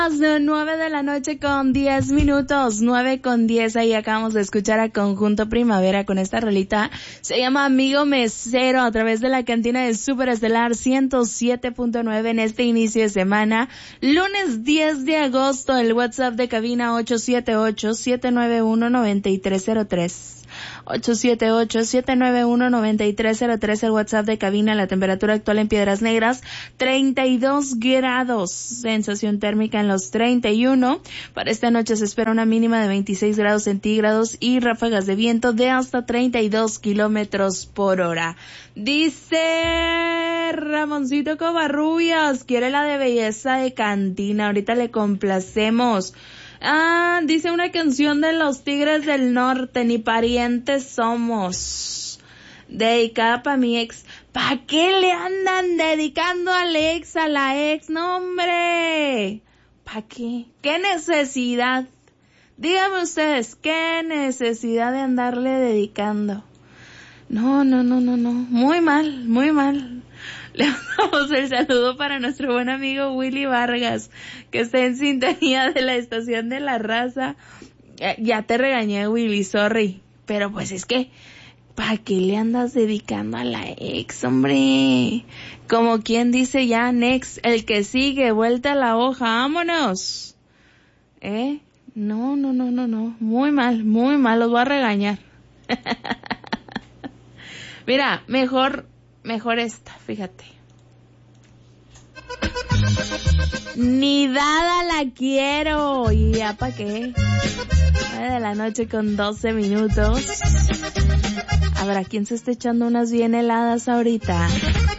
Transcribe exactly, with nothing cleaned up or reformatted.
nueve de la noche con diez minutos, nueve con diez, ahí acabamos de escuchar a Conjunto Primavera con esta rolita, se llama Amigo Mesero, a través de la cantina de Super Estelar ciento siete punto nueve en este inicio de semana, lunes diez de agosto, el WhatsApp de cabina ocho siete ocho, siete nueve uno, nueve tres cero tres. ocho siete ocho, siete nueve uno, nueve tres cero tres, el WhatsApp de cabina. La temperatura actual en Piedras Negras, treinta y dos grados, sensación térmica en los treinta y uno. Para esta noche se espera una mínima de veintiséis grados centígrados y ráfagas de viento de hasta treinta y dos kilómetros por hora. Dice Ramoncito Covarrubias, quiere la de Belleza de Cantina, ahorita le complacemos. Ah, dice una canción de los Tigres del Norte, ni parientes somos. Dedicada para mi ex. ¿Para qué le andan dedicando al ex, a la ex? No, hombre. ¿Para qué? ¿Qué necesidad? Díganme ustedes, ¿qué necesidad de andarle dedicando? No, no, no, no, no. Muy mal, muy mal. Le damos el saludo para nuestro buen amigo Willy Vargas, que está en sintonía de la estación de La Raza. Ya, ya te regañé, Willy, sorry. Pero pues es que, ¿para qué le andas dedicando a la ex, hombre? Como quien dice ya, next, el que sigue, vuelta a la hoja, vámonos. ¿Eh? No, no, no, no, no. Muy mal, muy mal, los voy a regañar. Mira, mejor... Mejor esta, fíjate. Ni dada la quiero. ¿Y ya pa' qué? nueve de la noche con doce minutos. Habrá quien se esté echando unas bien heladas ahorita.